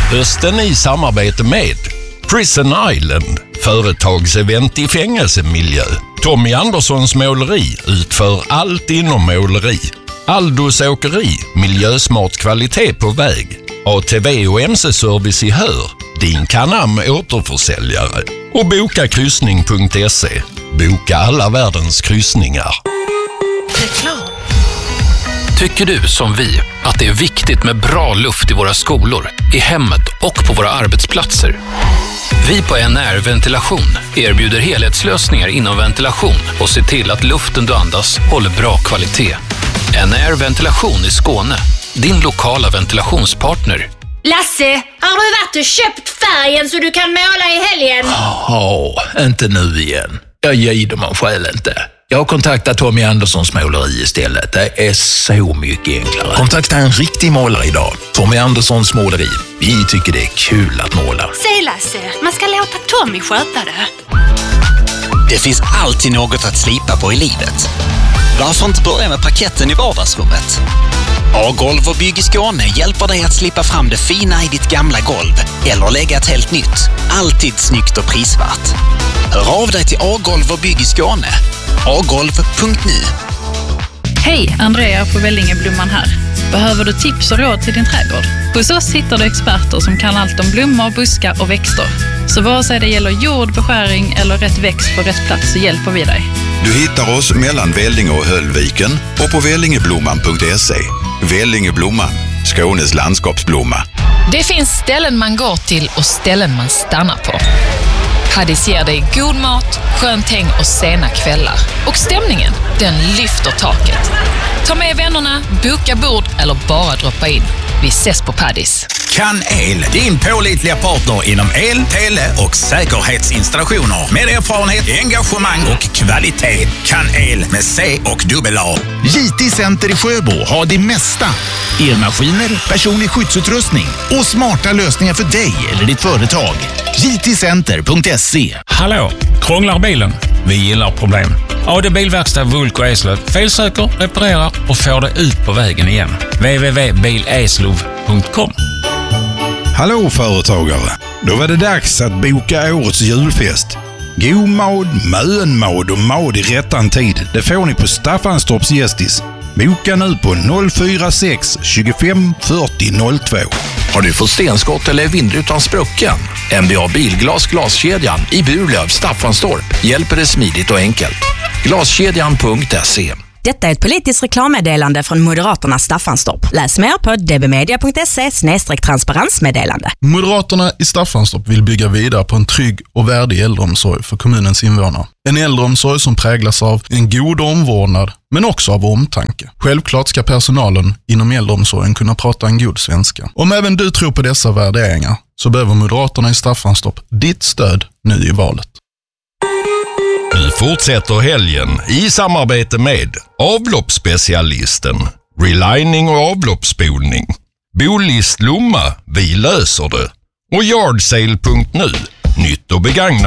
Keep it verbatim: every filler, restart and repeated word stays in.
Hösten i samarbete med Prison Island, företagsevent i fängelsemiljö. Tommy Anderssons måleri utför allt inom måleri. Aldos åkeri, miljösmart kvalitet på väg. A T V och M C-service i Hör, din Canam återförsäljare. Och boka kryssning punkt se. Boka alla världens kryssningar. Reklam. Tycker du som vi att det är viktigt med bra luft i våra skolor, i hemmet och på våra arbetsplatser? Vi på N R Ventilation erbjuder helhetslösningar inom ventilation och ser till att luften du andas håller bra kvalitet. N R Ventilation i Skåne, din lokala ventilationspartner. Lasse, har du varit och köpt färgen så du kan måla i helgen? Ja, inte nu igen. Jag ger dem själv inte. Jag har kontaktat Tommy Anderssons måleri istället. Det är så mycket enklare. Kontakta en riktig målare idag. Tommy Anderssons måleri. Vi tycker det är kul att måla. Säg Lasse, man ska låta Tommy sköta det. Det finns alltid något att slipa på i livet. Varför inte börja med parketten i vardagsrummet? A-golv och bygg i Skåne hjälper dig att slippa fram det fina i ditt gamla golv eller lägga ett helt nytt. Alltid snyggt och prisvärt. Hör av dig till A-golv och bygg i Skåne. a golv punkt nu. Hej, Andrea på Vällingeblomman här. Behöver du tips och råd till din trädgård? Hos oss hittar du experter som kan allt om blommor, buskar och växter. Så vare sig det gäller jord, beskäring eller rätt växt på rätt plats så hjälper vi dig. Du hittar oss mellan Vällinge och Höllviken och på vällingeblomman punkt se. Vällingeblomman, Skånes landskapsblomma. Det finns ställen man går till och ställen man stannar på. Paddis ger dig god mat, skönt häng och sena kvällar. Och stämningen, den lyfter taket. Ta med vännerna, boka bord eller bara droppa in. Vi ses på Paddis. Kan El, din pålitliga partner inom el, tele och säkerhetsinstallationer. Med erfarenhet, engagemang och kvalitet. Kan El med C och dubbel A. J T Center i Sjöbo har det mesta. Elmaskiner, personlig skyddsutrustning och smarta lösningar för dig eller ditt företag. J T center punkt se. Hallå, krånglar bilen? Vi gillar problem. A D Bilverkstad Vulko Eslöv felsöker, reparerar och får det ut på vägen igen. w w w punkt bil eslöv punkt com. Hallå företagare! Då var det dags att boka årets julfest. God mad, mönmad och mad i rättan tid. Det får ni på Staffanstorps Gästis. Boka nu på noll fyra sex tjugofem fyrtio noll två. Har du fått stenskott eller vindrutan sprucken? N B A Bilglas glaskedjan i Burlöv, Staffanstorp hjälper det smidigt och enkelt. glaskedjan punkt se. Detta är ett politiskt reklammeddelande från Moderaterna Staffanstorp. Läs mer på d b media punkt se snedstreck transparensmeddelande. Moderaterna i Staffanstorp vill bygga vidare på en trygg och värdig äldreomsorg för kommunens invånare. En äldreomsorg som präglas av en god omvårdnad men också av omtanke. Självklart ska personalen inom äldreomsorgen kunna prata en god svenska. Om även du tror på dessa värderingar så behöver Moderaterna i Staffanstorp ditt stöd nu i valet. Nu fortsätter helgen i samarbete med avloppsspecialisten, relining och avloppsspolning, Bolist Lomma, vi löser det, och yardsale punkt nu, nytt och begagnat